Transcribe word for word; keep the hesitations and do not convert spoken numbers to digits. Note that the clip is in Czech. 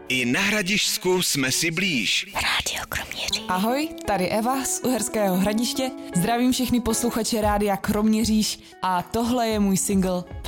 I na Hradišťsku jsme si blíž. Rádio Kroměříž. Ahoj, tady Eva z Uherského Hradiště. Zdravím všechny posluchače Rádia Kroměříž a tohle je můj single